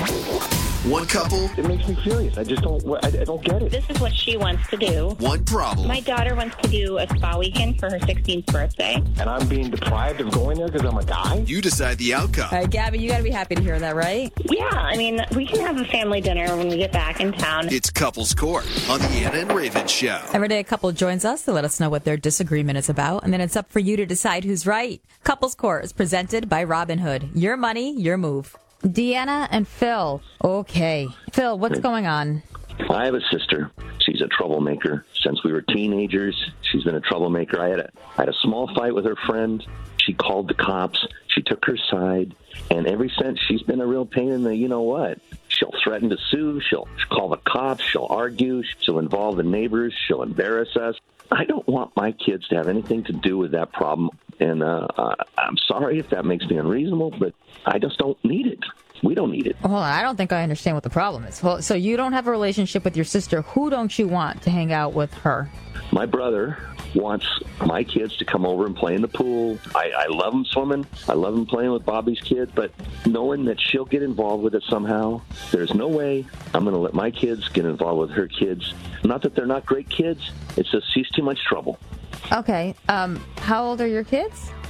One couple. It makes me furious. I just don't get it. This is what she wants to do. One problem. My daughter wants to do a spa weekend for her 16th birthday. And I'm being deprived of going there because I'm a guy? You decide the outcome. All right, Gabby, you got to be happy to hear that, right? Yeah, I mean, we can have a family dinner when we get back in town. It's Couples Court on the Anna and Raven Show. Every day a couple joins us to let us know what their disagreement is about, and then it's up for you to decide who's right. Couples Court is presented by Robinhood. Your money, your move. Deanna and Phil. Okay. Phil, what's going on? I have a sister. She's a troublemaker. Since we were teenagers, she's been a troublemaker. I had a small fight with her friend. She called the cops. She took her side. And ever since, she's been a real pain in the you-know-what. She'll threaten to sue. She'll call the cops. She'll argue. She'll involve the neighbors. She'll embarrass us. I don't want my kids to have anything to do with that problem. And I'm sorry if that makes me unreasonable, but I just don't need it. We don't need it. Hold on, I don't think I understand what the problem is. Well, so you don't have a relationship with your sister. Who don't you want to hang out with her? My brother wants my kids to come over and play in the pool. I love them swimming. I love them playing with Bobby's kid, but knowing that she'll get involved with it somehow, there's no way I'm going to let my kids get involved with her kids. Not that they're not great kids. It's just she's too much trouble. Okay. How old are your kids?